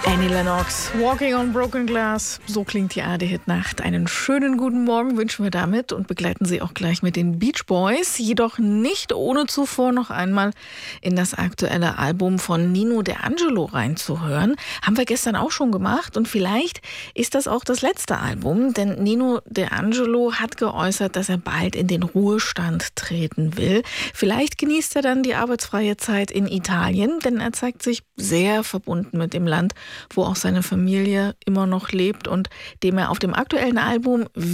Annie Lennox, Walking on Broken Glass. So klingt die ARD-Hit-Nacht. Einen schönen guten Morgen wünschen wir damit und begleiten Sie auch gleich mit den Beach Boys. Jedoch nicht ohne zuvor noch einmal in das aktuelle Album von Nino D'Angelo reinzuhören. Haben wir gestern auch schon gemacht und vielleicht ist das auch das letzte Album, denn Nino D'Angelo hat geäußert, dass er bald in den Ruhestand treten will. Vielleicht genießt er dann die arbeitsfreie Zeit in Italien, denn er zeigt sich sehr verbunden mit dem Land, wo auch seine Familie immer noch lebt und dem er auf dem aktuellen Album